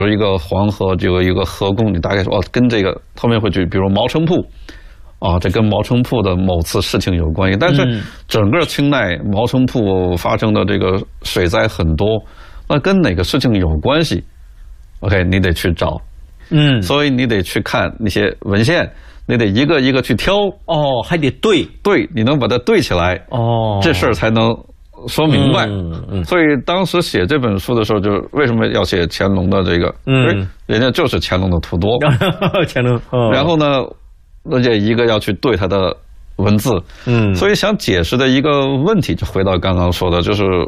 有一个黄河，就有一个河宫，你大概说哦，跟这个后面会举，比如毛城铺，啊，这跟毛城铺的某次事情有关系。但是整个清代毛城铺发生的这个水灾很多，那跟哪个事情有关系 ？OK， 你得去找，所以你得去看那些文献，你得一个一个去挑。 哦，还得对， 你能把它对起来，这事儿才能说明白。所以当时写这本书的时候，就为什么要写乾隆的这个？人家就是乾隆的图多， 乾隆。 然后呢，而且一个要去对他的文字，所以想解释的一个问题，就回到刚刚说的，就是